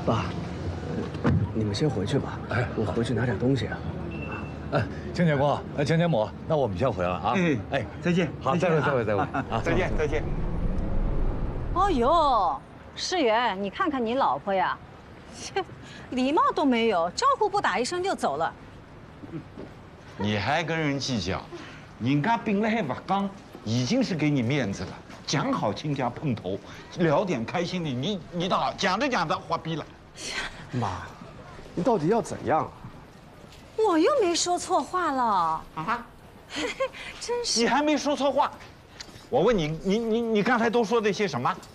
爸，你们先回去吧。哎，我回去拿点东西啊。 亲家公，亲家母，那我们先回了啊。 哎，再见。 好，再会，再会，再会啊！ 再见，再见。 哦呦，世元，你看看你老婆呀，切，礼貌都没有，招呼不打一声就走了。 你还跟人计较？人家本来还不刚，已经是给你面子了。讲好亲家碰头，聊点开心的。你倒好，讲着讲着花逼了。 妈，你到底要怎样啊？ 我又没说错话了啊！ 真是。 你还没说错话。我问你，你刚才都说的些什么？